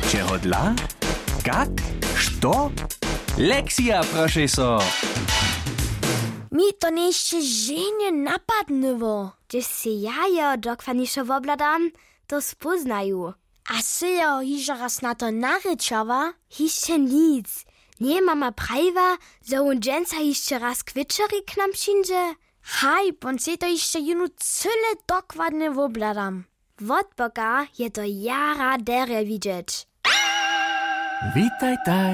Čeho dla? Kak? Što? Lekcja, proszę so. Mi to jeszcze żenie napadnywo. Gdzieś się jajo dokładniejsze wobladam, to spoznają. A syjo hiżo raz na to naryczowa? Hiście nic. Nie mama prajwa, że on dżęca jeszcze raz kwitchery k nam przyjdzie. Haj, on se to jeszcze junu cyle dokładnie wobladam. Wot boga je to jara dere widzieć. Witaj, taj.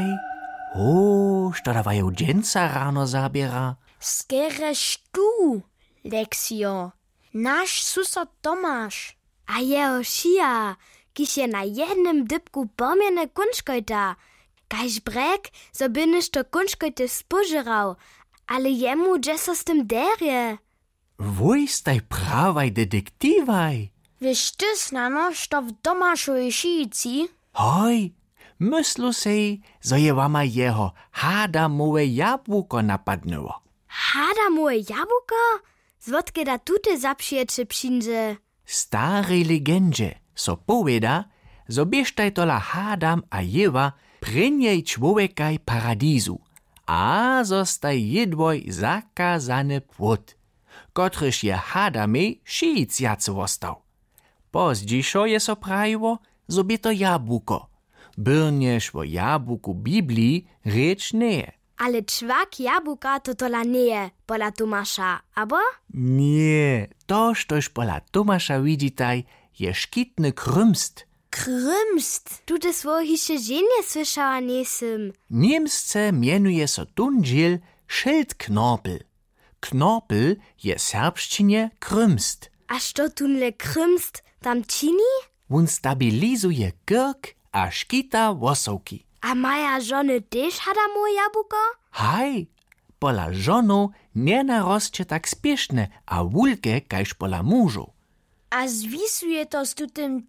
O, što dawają dżęca rano zabiera? Skereš tu, Leksio. Nasz susod Tomasz. A jeho šija, kiž je na jednym dybku pomierne kunškojta. Kaž brek, so by niž to kunškojte spožerał, ale jemu dže so s tym derje. Wuj staj pravaj detektivaj. Wiesz ty znano, što w Tomaszowej šijici? Hoj, myslu sej, zo je wama jeho hadamowe jabłko napadnęło. Hada moje jabłko? Zwodkie da tute zapšiječe przyjdzie. Starej legendzie so powieda, zo bieżtaj tola Hadam a Jewa prynjej człowiekaj paradizu, a zostaj jedwoj zakazany płot, kotryż je Hadamej šijic jacy wostał. Pozdźiszo je so prajiło, zo by to jabłko. Byrnież wo jabłku Biblii rzecz nie. Ale czwak jabłka to tola nie, pola Tomasza, abo? Nie, toż pola Tomasza widzitaj, je szkitny krymst. Krymst? Tu das wo hiše żenie słyszała niesym. Niemsce mienuje so tundziel Schildknorpel. Knorpel je serbszczynie krymst. A što tunle krymst tam čini? On stabilizuje kirk a škita wosowki. A maja żony też hada moje jabłko? Haj, pola żonu nie narosće tak spieszne, a wulke kajż pola mużu. A zwisuje to z tym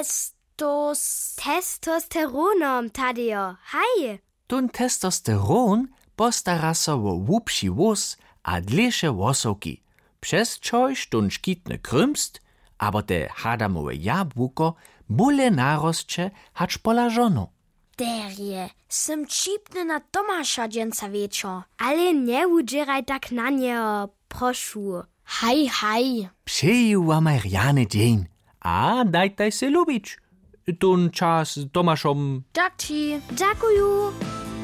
testosteronom, Tadeo. Haj. Tun testosteron postara so wo łupši wóz a dleše wosowki, przez čož tun škitny krymst, abo te hadamowe jabłko bóle narosće hač pola żonu. Derje, sym čipny na Tomasza dżęca wieczo. Ale nie udzieraj tak na niego, proszu. Haj, haj. Přeju wam rjany dzień, a dajtaj se lubić. Tun czas Tomaszom. Tak ci. Dziękuję.